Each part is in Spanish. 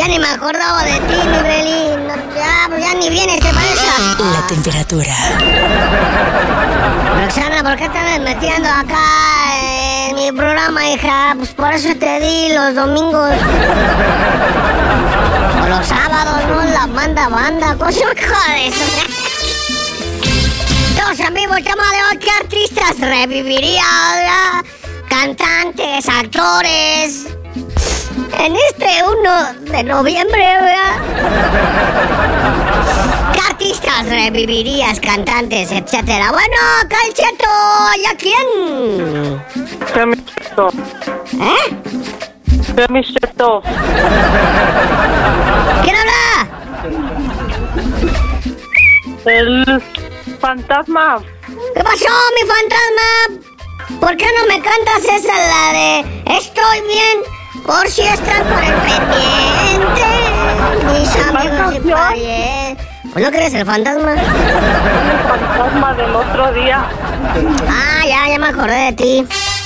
ni me acordaba de ti, mi Beli. No, ya ni vienes, te parece. La temperatura. Roxana, ¿por qué te andas metiendo acá en mi programa, hija? Pues por eso te di los domingos. O los sábados, ¿no? La banda. Cosa de eso. Todos en vivo, el tema de hoy. ¿Qué artistas revivirías, verdad? Cantantes, actores. En este 1 de noviembre, ¿verdad? ¿Qué artistas revivirías, cantantes, etcétera? Bueno, acá el Cheto, ¿ya quién? Cheto. ¿Eh? Cheto. ¿Quién habla? El fantasma. ¿Qué pasó, mi fantasma? ¿Por qué no me cantas esa, la de Estoy bien, por si están por el pendiente? Mis amigos y parientes. ¿Pues no quieres el fantasma? El fantasma del otro día. Ah, ya me acordé de ti.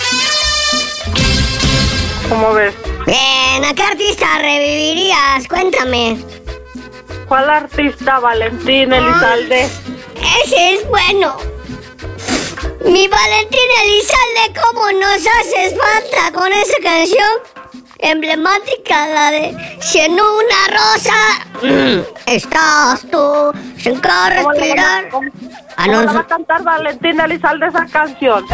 ¿Cómo ves? Bien, ¿a qué artista revivirías? Cuéntame. ¿Cuál artista? Valentín Elizalde. Ese es bueno. Mi Valentín Elizalde, ¿cómo nos haces falta con esa canción emblemática, la de Si en una rosa estás tú, sin que respirar? ¿Cómo la va a cantar Valentín Elizalde esa canción?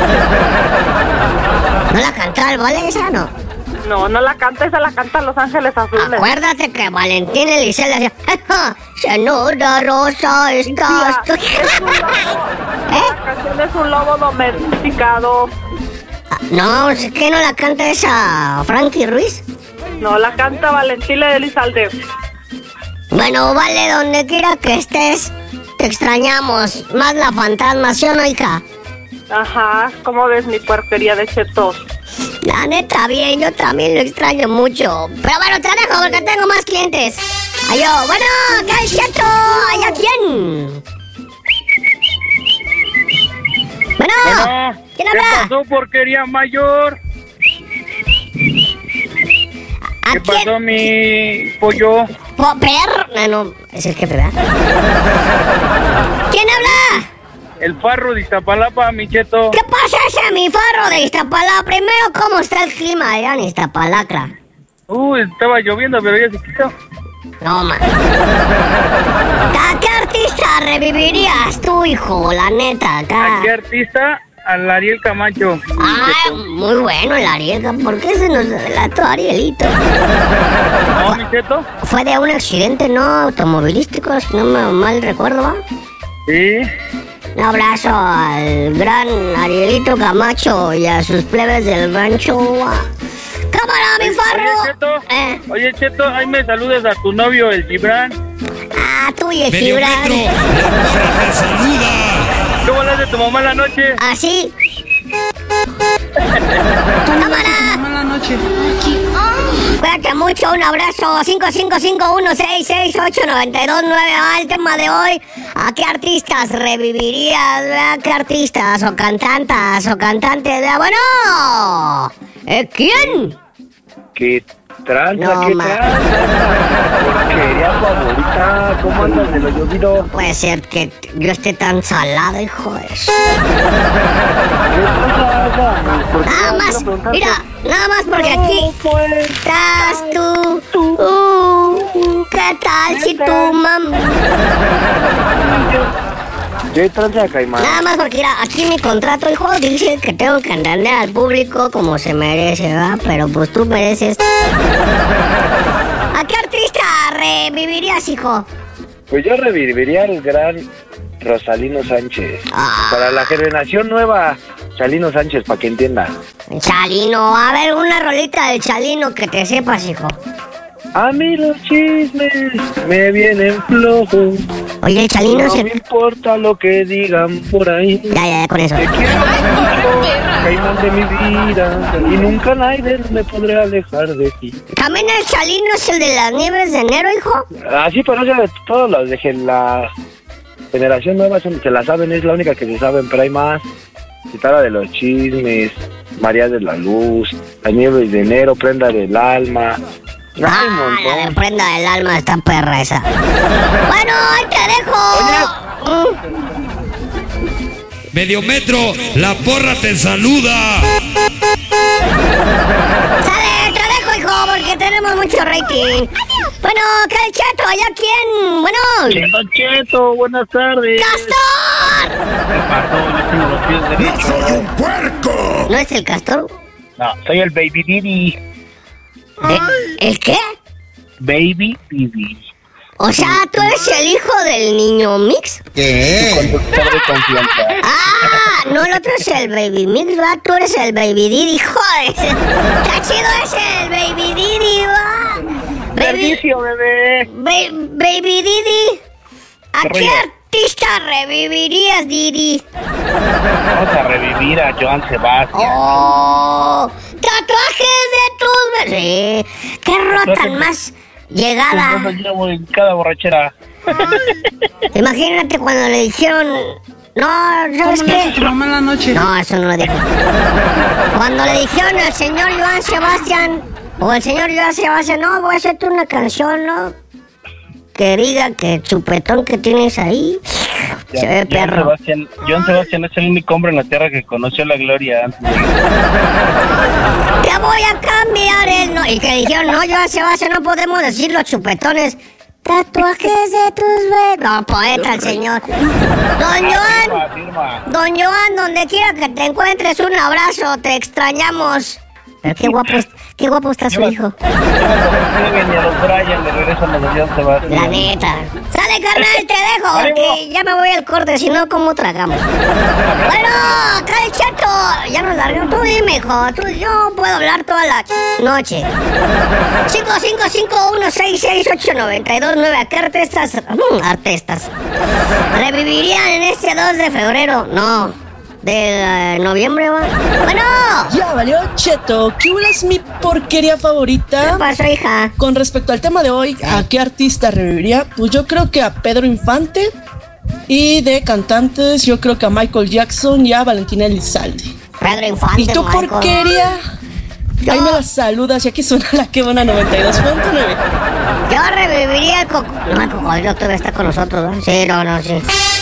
¿No la cantó el Vale esa, no? No la canta, esa la canta Los Ángeles Azules. Acuérdate que Valentín Elizalde hacía Si en una rosa estás tú. La canción es un lobo domesticado. No, es que no la canta esa Frankie Ruiz. No, la canta Valentín Elizalde. Bueno, vale, donde quiera que estés, te extrañamos. Más la fantasma, ¿sí o no, hija? Ajá, ¿cómo ves mi porquería de chetos? La neta, bien, yo también lo extraño mucho. Pero bueno, te dejo porque tengo más clientes. Adiós. Bueno, acá el Cheto. ¿Ay, a quién? Bueno, ¿quién habla? ¿Qué pasó, porquería mayor? ¿Qué pasó, mi pollo? Perro. No, es el jefe, ¿verdad? ¿Quién habla? El Farro de Iztapalapa, mi Cheto. ¿Qué pasa ese mi Farro de Iztapalapa? Primero, ¿cómo está el clima allá en Iztapalacra? Estaba lloviendo, pero ya se quitó. No, man. ¿A qué artista revivirías tú, hijo? La neta, acá. ¿A qué artista? Al Ariel Camacho. Ah, muy bueno el Ariel. ¿Por qué se nos delató Arielito? ¿No, mi Cheto? Fue de un accidente, ¿no? Automovilístico, si no me mal recuerdo, ¿va? Sí. Un abrazo al gran Arielito Camacho y a sus plebes del rancho. ¡Cámara, mi Farro! Oye, Cheto, ahí me saludes a tu novio, el Gibran. Ah, tú y el Gibran. ¿Cómo hablas de tu mamá en la noche? ¿Ah, sí? ¡Cámara! Mala noche. Cuídate mucho, un abrazo. 5551668929. El tema de hoy: ¿a qué artistas revivirías? ¿A qué artistas o cantantes? Bueno, ¿quién? ¿Qué tranza? No, ¿Qué ma. tranza? Porquería favorita. ¿Cómo andas de lo llovido? No puede ser que yo esté tan salado, hijo de eso. Nada más, mira, nada más porque aquí estás tú. ¿Qué tal si tu mamá? ¿Qué tranza, Caimán? Nada más porque mira, aquí mi contrato, hijo, dice que tengo que entender al público como se merece, ¿verdad? Pero pues tú mereces. ¿A qué artista revivirías, hijo? Pues yo reviviría al gran Rosalino Sánchez. Para la generación nueva, Chalino Sánchez, para que entienda. Chalino, a ver, una rolita de Chalino que te sepas, hijo. A mí los chismes me vienen flojos. Oye, Chalino No me importa lo que digan por ahí. Ya, con eso. Te quiero mucho, Caimán de mi vida, y nunca nadie me podrá alejar de ti. ¿También el Chalino es el de las nieves de enero, hijo? Así, pero no sé, todos los de la generación nueva se la saben, es la única que se saben, pero hay más. Guitarra de los chismes, María de la Luz, Las Nieves de Enero, Prenda del Alma, Ay, montón. La de prenda del alma está perra esa. Bueno, ahí te dejo. Medio metro, la porra te saluda. Sale, te dejo, hijo, porque tenemos mucho rating. Bueno, ¿qué el Cheto? ¿Allá quién? Bueno. Cheto, buenas tardes. ¡Castor! ¿Qué pasó? Yo tengo los pies derechos. ¡No soy un puerco! ¿No es el Castor? No, soy el Baby Didi. ¿El qué? Baby Didi. O sea, ¿tú eres el hijo del niño Mix? Conductor de confianza. Ah, no, el otro es el Baby Mix, ¿va? Tú eres el Baby Didi, joder. ¡Qué chido es el Baby Didi, va! Servicio, bebé. Baby Didi, ¿a qué artista revivirías, Didi? Vamos a revivir a Joan Sebastián. ¡Oh! ¡Tatuajes de tus bebés! ¡Qué rola tan más llegada! Yo llevo en cada borrachera. Imagínate cuando le dijeron... No, ¿sabes qué? Mamá en la noche. No, eso no lo dijo. Cuando le dijeron al señor Joan Sebastián, o el señor Joan Sebastián, no, voy a hacerte una canción, ¿no? Que diga que el chupetón que tienes ahí se ve perro. Joan Sebastián es el único hombre en la tierra que conoció la gloria antes de... Te voy a cambiar el no. Y que dijeron, no, Joan Sebastián, no podemos decir los chupetones. Tatuajes de tus bebés. No, poeta el señor. Don Joan. Don Joan, donde quiera que te encuentres, un abrazo, te extrañamos. Pero qué guapo está su hijo. Y a los Brian le regresan a los Joan Sebastián. La neta. Sale, carnal, te dejo, porque ya me voy al corte, si no, ¿cómo tragamos? Bueno, acá el Cheto, ya nos largamos. Tú dime, hijo, yo puedo hablar toda la noche. 555166892. ¿A qué artistas revivirían en este 2 de febrero? No, de noviembre, ¿va? Bueno. Ya valió, Cheto. ¿Qué es mi porquería favorita? ¿Qué pasó, hija? Con respecto al tema de hoy, ¿a qué artista reviviría? Pues yo creo que a Pedro Infante. Y de cantantes, yo creo que a Michael Jackson y a Valentina Elizalde. Pedro Infante. ¿Y tu Michael. Porquería? Ahí me la saludas, y aquí suena la que buena 92.9. Yo reviviría el cocodrilo. No, el cocodrilo todavía está con nosotros, ¿no? Sí, sí.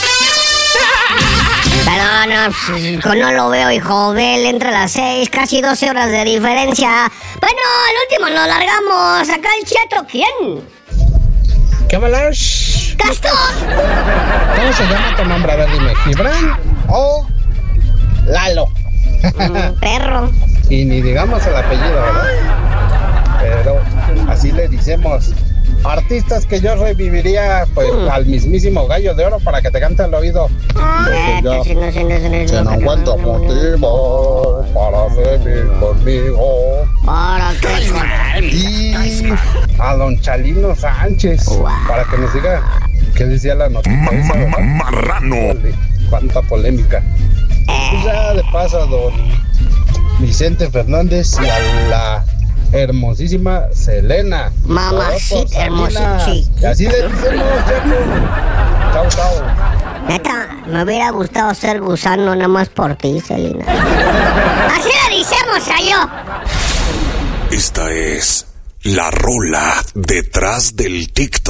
Pero no lo veo, hijo. Ve, entre las 6, casi 12 horas de diferencia. Bueno, al último nos largamos. Acá el Cheto, ¿quién? ¿Qué balas? ¡Castor! ¿Cómo se llama tu nombre? A ver, dime, ¿Gibran o Lalo? Perro. Y ni digamos el apellido, ¿verdad? Pero así le decimos. Artistas que yo reviviría, pues, al mismísimo Gallo de Oro para que te cante al oído. Porque yo no encuentro motivo para seguir conmigo. ¿Para qué? Y a don Chalino Sánchez, para que nos diga qué decía la noticia. Marrano. Cuánta polémica. Pues ya de paso a don Vicente Fernández y a la hermosísima Selena. Mamacita hermosita. Y así le decimos, Chau, chau. Neta, me hubiera gustado ser gusano nada más por ti, Selena. Así le decimos a yo. Esta es la rola detrás del TikTok.